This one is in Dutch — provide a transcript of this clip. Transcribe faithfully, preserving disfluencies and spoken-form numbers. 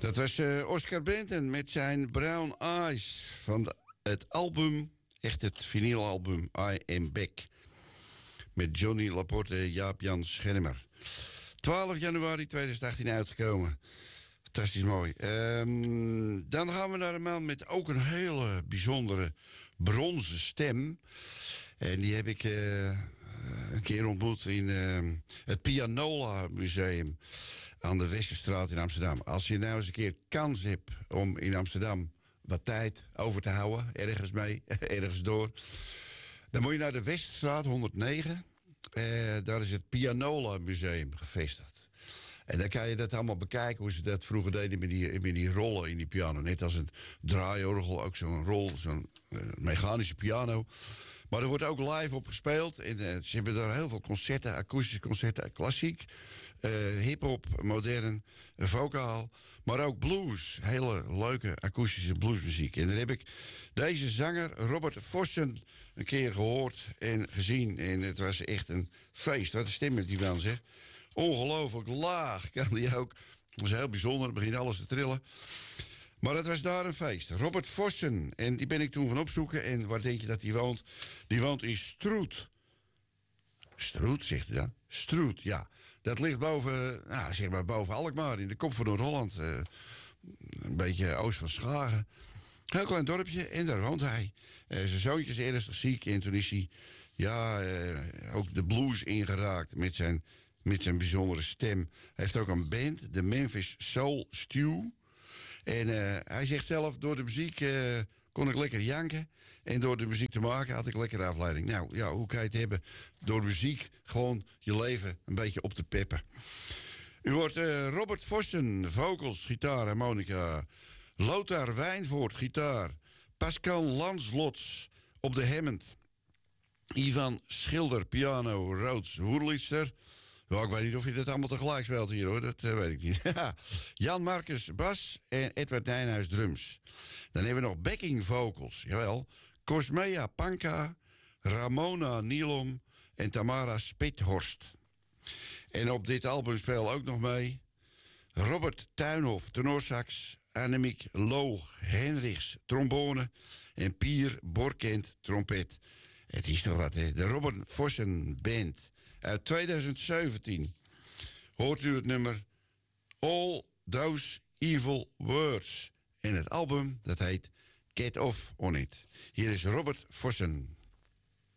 Dat was uh, Oscar Benton met zijn Brown Eyes van de, het album, echt het vinylalbum I Am Back. Met Johnny Laporte, Jaap-Jan Schermer. twaalf januari tweeduizend achttien uitgekomen. Fantastisch mooi. Um, dan gaan we naar een man met ook een hele bijzondere bronzen stem. En die heb ik uh, een keer ontmoet in uh, het Pianola Museum aan de Westerstraat in Amsterdam. Als je nou eens een keer kans hebt om in Amsterdam wat tijd over te houden, ergens mee, ergens door, dan moet je naar de Westerstraat honderdnegen. Uh, daar is het Pianola Museum gevestigd. En dan kan je dat allemaal bekijken, hoe ze dat vroeger deden met die, met die rollen in die piano. Net als een draaiorgel, ook zo'n rol, zo'n uh, mechanische piano. Maar er wordt ook live op gespeeld. En, uh, ze hebben daar heel veel concerten, akoestische concerten, klassiek, uh, hip-hop, modern, uh, vocaal. Maar ook blues, hele leuke akoestische bluesmuziek. En dan heb ik deze zanger, Robert Vossen, een keer gehoord en gezien. En het was echt een feest. Wat een stem met die man, zeg. Ongelooflijk laag kan die ook. Dat was heel bijzonder, het begint alles te trillen. Maar het was daar een feest. Robert Vossen. En die ben ik toen gaan opzoeken. En waar denk je dat hij woont? Die woont in Stroet. Stroet, zegt u dan? Stroet, ja. Dat ligt boven, nou, zeg maar boven Alkmaar, in de kop van Noord-Holland. Uh, een beetje oost van Schagen. Heel klein dorpje, en daar woont hij. Uh, zijn zoontje is ernstig ziek. En toen is hij, ja, uh, ook de blues ingeraakt met zijn, met zijn bijzondere stem. Hij heeft ook een band, de Memphis Soul Stew. En uh, hij zegt zelf, door de muziek uh, kon ik lekker janken. En door de muziek te maken had ik lekkere afleiding. Nou ja, hoe kan je het hebben? Door muziek gewoon je leven een beetje op te peppen. U hoort uh, Robert Vossen, vocals, gitaar, harmonica. Lothar Wijnvoort, gitaar. Pascal Lanslots op de Hammond. Ivan Schilder, piano. Roods Hoerlitzer. Nou, ik weet niet of je dat allemaal tegelijk speelt hier, hoor. Dat uh, weet ik niet. Jan Marcus, bas en Edward Nijnhuis, drums. Dan hebben we nog backing vocals, jawel. Cosmea Panka, Ramona Nilom en Tamara Spithorst. En op dit album spelen ook nog mee Robert Tuinhof, tenorsax, Annemiek Loog, Henrichs, trombone en Pier Borkent, trompet. Het is toch wat, hè? De Robert Vossen Band. Uit tweeduizend zeventien hoort u het nummer All Those Evil Words. En het album, dat heet Get Off On It. Hier is Robert Vossen.